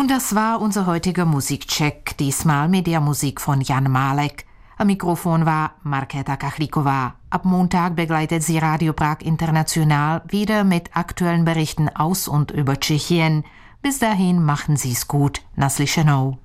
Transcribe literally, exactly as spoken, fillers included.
Und das war unser heutiger Musikcheck, diesmal mit der Musik von Jan Malek. Am Mikrofon war Markéta Kachlíková. Ab Montag begleitet sie Radio Prag International wieder mit aktuellen Berichten aus und über Tschechien. Bis dahin machen Sie's gut. Naslyšenou.